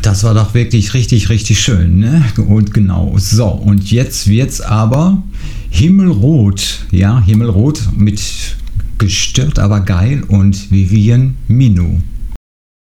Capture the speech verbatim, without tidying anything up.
das war doch wirklich richtig, richtig schön, ne? Und genau, so, und jetzt wird's aber Himmelrot, ja, Himmelrot mit Gestört, aber geil und Vivian Minu.